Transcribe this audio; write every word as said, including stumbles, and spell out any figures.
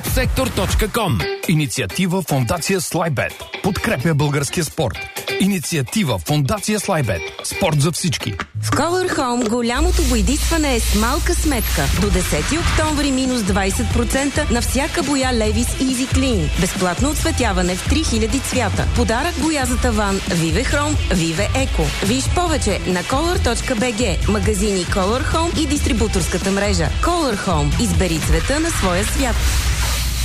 сектор точка ком. Инициатива Фондация Слайбет. Подкрепя българския спорт. Инициатива Фондация Слайбет. Спорт за всички. В Color Home голямото боядисване е с малка сметка. До десети октомври минус двайсет процента на всяка боя Levi's Easy Clean. Безплатно оцветяване в три хиляди цвята. Подарък боя за таван Vive Chrome, Vive Eco. Виж повече на color точка би джи, магазини Color Home и дистрибуторската мрежа. Color Home. Избери цвета на своя свят.